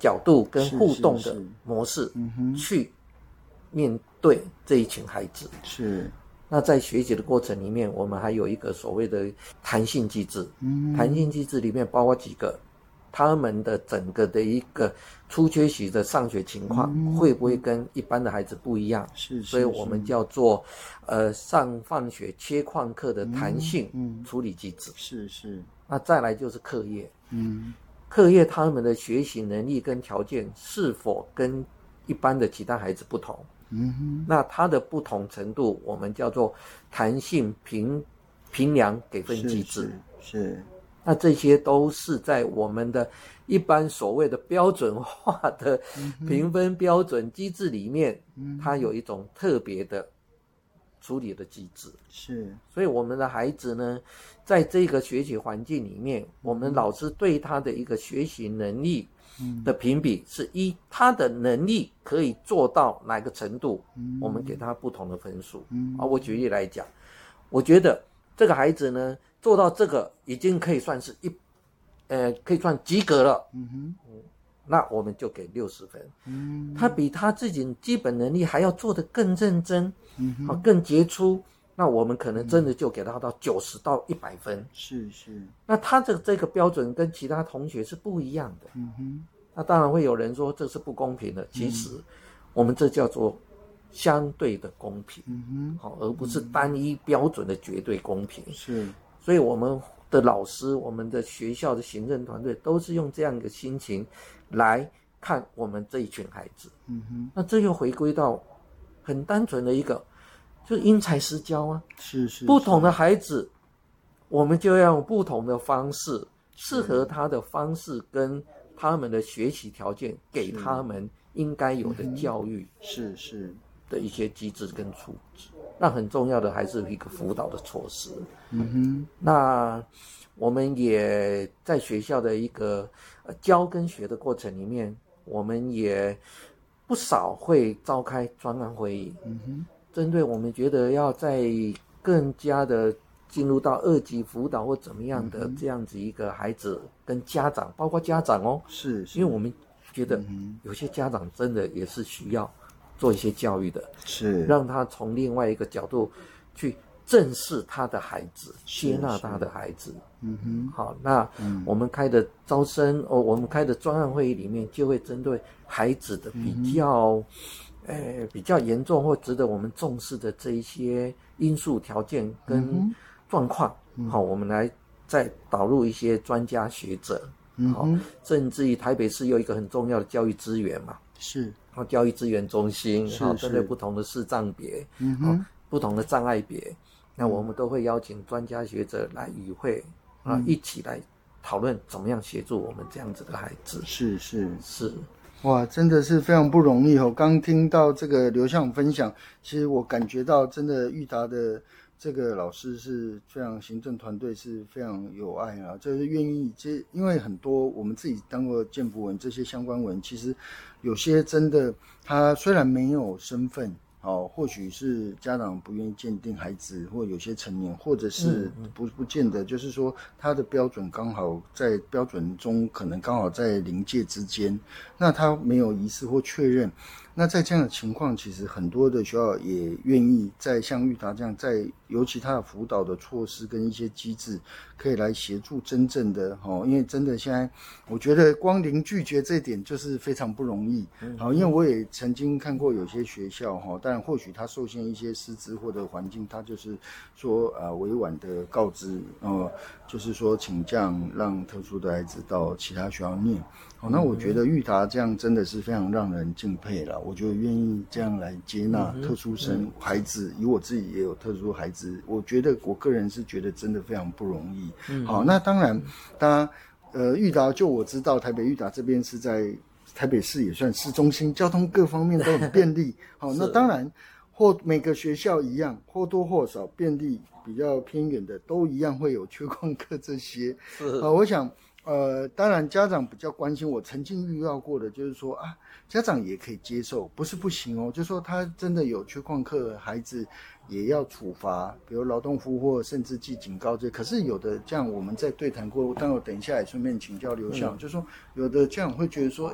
角度跟互动的模式去面对这一群孩子。 是。 那在学习的过程里面，我们还有一个所谓的弹性机制。弹性机制里面包括几个，他们的整个的一个出缺席的上学情况会不会跟一般的孩子不一样？所以我们叫做上放学切旷课的弹性处理机制。 是。 那再来就是课业。课业他们的学习能力跟条件是否跟一般的其他孩子不同？那它的不同程度，我们叫做弹性评量给分机制。 是。 那这些都是在我们的一般所谓的标准化的评分标准机制里面，它有一种特别的处理的机制。 是。 所以我们的孩子呢，在这个学习环境里面，我们老师对他的一个学习能力的评比是依他的能力可以做到哪个程度，我们给他不同的分数。我举例来讲，我觉得这个孩子呢做到这个已经可以算是可以算及格了。那我们就给60分。他比他自己基本能力还要做得更认真，更杰出，那我们可能真的就给他到90到100分。 是。 那他这个标准跟其他同学是不一样的。那当然会有人说这是不公平的，其实我们这叫做相对的公平，而不是单一标准的绝对公平。 是。所以我们的老师，我们的学校的行政团队都是用这样一个心情来看我们这一群孩子。那这又回归到很单纯的一个，就是因材施教啊。 是。 不同的孩子，我们就要用不同的方式，适合他的方式跟他们的学习条件，给他们应该有的教育。 是的一些机制跟处置。那很重要的还是一个辅导的措施。那我们也在学校的一个教跟学的过程里面，我们也不少会召开专案会议。针对我们觉得要在更加的进入到2级辅导或怎么样的这样子一个孩子跟家长，包括家长哦， 是因为我们觉得有些家长真的也是需要做一些教育的， 是让他从另外一个角度去正视他的孩子，接纳他的孩子。好，那我们开的招生我们开的专案会议里面，就会针对孩子的比较严重或值得我们重视的这一些因素条件跟状况，好，我们来再导入一些专家学者，好，甚至于台北市有一个很重要的教育资源嘛， 是教育资源中心，针对不同的视障别，不同的障碍别，那我们都会邀请专家学者来与会，一起来讨论怎么样协助我们这样子的孩子。是， 哇，真的是非常不容易哦！刚听到这个刘校长分享，其实我感觉到真的育达的这个老师是非常，行政团队是非常有爱啊，就是愿意因为很多我们自己当过建辅文这些相关文，其实有些真的他虽然没有身份，或许是家长不愿意鉴定孩子，或有些成年，或者是不见得，就是说他的标准刚好在标准中，可能刚好在临界之间，那他没有疑似或确认。那在这样的情况，其实很多的学校也愿意在像育达这样，在尤其他的辅导的措施跟一些机制，可以来协助真正的因为真的现在我觉得光零拒绝这一点就是非常不容易。因为我也曾经看过有些学校当然或许他受限一些师资或者环境，他就是说委婉的告知就是说请降让特殊的孩子到其他学校念。那我觉得育达这样真的是非常让人敬佩了。我觉得愿意这样来接纳特殊生孩子，以我自己也有特殊孩子，我觉得我个人是觉得真的非常不容易。好，那当然育达就我知道台北育达这边是在台北市也算市中心，交通各方面都很便利。好，那当然或每个学校一样，或多或少便利比较偏远的都一样会有缺旷课这些。我想当然家长比较关心，我曾经遇到过的就是说家长也可以接受，不是不行哦，就是说他真的有缺旷课孩子也要处罚，比如劳动夫或甚至记警告这。可是有的这样我们在对谈过，但我等一下也顺便请教刘校长，就是说有的家长会觉得说